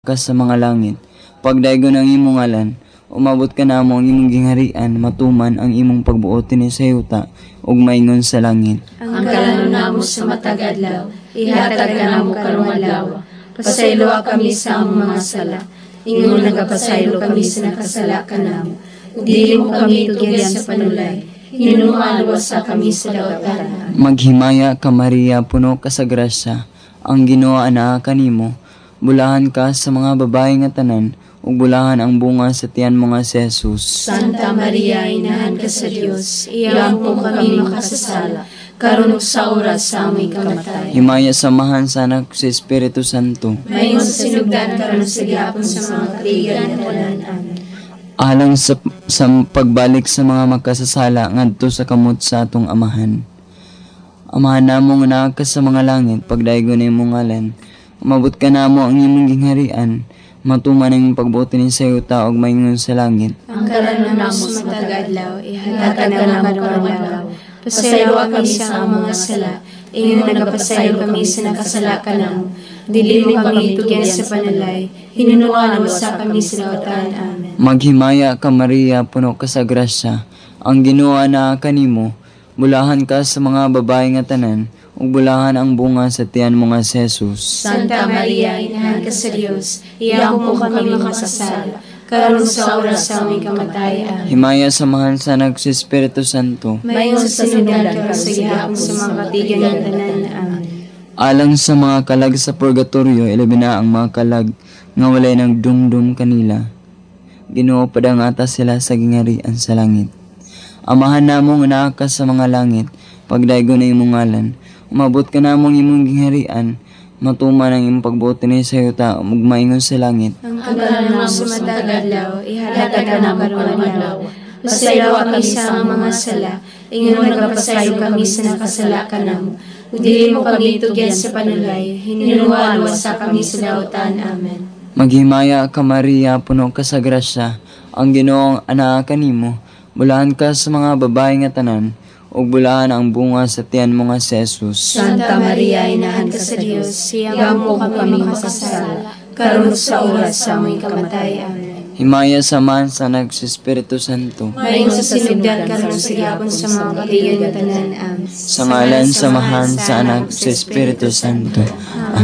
ka sa mga langit. Pagdaygon ang imong ngalan, umabot ka namo ang imong gingharian, matuman ang imong pagbuot ni sa yuta, ug maingon sa langit. Ang kalanon namo sa matag adlaw, ihatag ka namo karong adlaw. Pasaylo kami sa among mga sala, ingon nagapasaylo kami sa nakasala ka namo. Dili mo kami tugyan sa panulay, hinunuan sa kami sa dawatan. Maghimaya ka Maria, puno ka sa grasya, ang Ginoo anaa kanimo. Bulahan ka sa mga babae nga tanan, ug bulahan ang bunga sa tiyan mo nga si Jesus. Santa Maria, inahan ka sa Dios, iyang po kami makasasala, karon ug sa oras sa aming kamatay. Himaya samahan sa anak sa Espiritu Santo. Mayon sa sinugdan karon sa gihapon sa mga katigan nga tanan. Amen. Alang sa pagbalik sa mga makasasala ngadto sa kamot sa atong amahan. Amahan namong naa ka sa mga langit, pagdaygon na imong ngalan. Umabot ka namo ang imong gingharian, matuman ang pagbuot ni sa yuta ug maingon sa langit. Ang kalanon namo sa matag adlaw, ihatag ka namo karong adlaw. Pasaylo kami sa among mga sala, ingon nagapasaylo kami sa nakasala ka namo. Dili mo kami tugyan sa panalay, hinunuan sa kami sa dawatan. Amen. Maghimaya ka Maria, puno ka sa grasya, ang Ginoo anaa kanimo. Bulahan ka sa mga babae nga tanan, ug bulahan ang bunga sa tiyan mo nga si Jesus. Santa Maria, inahan ka sa Dios, iyang po kami makasasala, karon sa oras sa aming kamatay. Amen. Himaya samahan sa anak sa Espiritu Santo. Mayon sa sinugdan karon sa gihapon sa mga katigan nga tanan. Amen. Alang sa mga kalag sa purgatorio, ilabi na ang mga kalag nga walay nang dumdum kanila. Ginoo padangata sila sa gingharian sa langit. Amahan namong anaa ka sa mga langit, pagdaygon na imong ngalan. Umabot ka namong imong gingharian, matuman ang imong pagbuot ni sa yuta, ug maingon sa langit. Ang kalanon namo sa matag adlaw, ihatag ka namo karong adlaw. Pasaylo kami sa among mga sala, ingon nagapasaylo kami sa nakasala ka namo. Dili mo kami tugyan sa panulay, hinunuan sa kami sa dawatan. Amen. Maghimaya ka Maria, puno ka sa grasya, ang Ginoo anaa kanimo. Bulahan ka sa mga babae nga tanan, ug bulahan ang bunga sa tiyan mo nga si Jesus. Santa Maria, inahan ka sa Dios, iyang po kami makasasala, karon sa oras sa aming kamatay. Amen. Himaya samahan sa anak sa Espiritu Santo. Mayon sa sinugdan karon sa gihapon sa mga katigan nga tanan. Amen. Sa ngalan samahan sa anak sa Espiritu Santo.